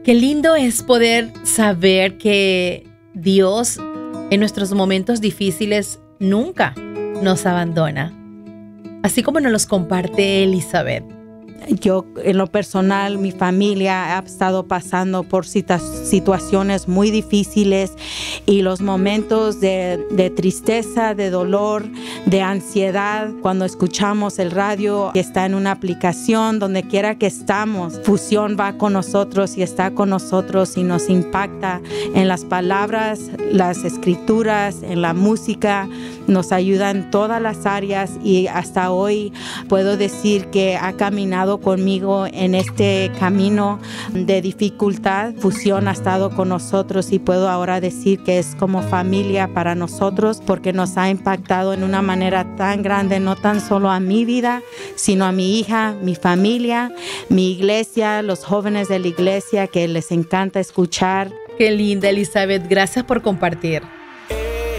Qué lindo es poder saber que Dios en nuestros momentos difíciles nunca nos abandona, así como nos los comparte Elizabeth. Yo, en lo personal, mi familia ha estado pasando por situaciones muy difíciles y los momentos de tristeza, de dolor, de ansiedad. Cuando escuchamos el radio, que está en una aplicación, donde quiera que estamos, Fusión va con nosotros y está con nosotros y nos impacta en las palabras, las escrituras, en la música. Nos ayuda en todas las áreas y hasta hoy puedo decir que ha caminado conmigo en este camino de dificultad. Fusión ha estado con nosotros y puedo ahora decir que es como familia para nosotros porque nos ha impactado en una manera tan grande, no tan solo a mi vida, sino a mi hija, mi familia, mi iglesia, los jóvenes de la iglesia que les encanta escuchar. Qué linda, Elizabeth. Gracias por compartir.